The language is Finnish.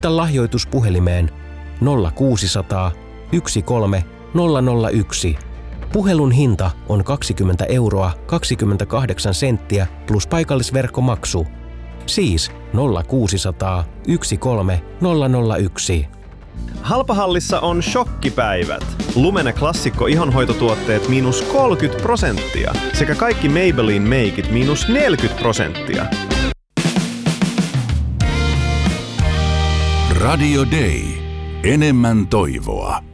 Soita lahjoituspuhelimeen 0600 13 001. Puhelun hinta on 20 € 28 senttiä plus paikallisverkkomaksu. Siis 0600 13 001. Halpahallissa on shokkipäivät. Lumene klassikko ihonhoitotuotteet -30% sekä kaikki Maybelline meikit -40%. Radio Day. Enemmän toivoa.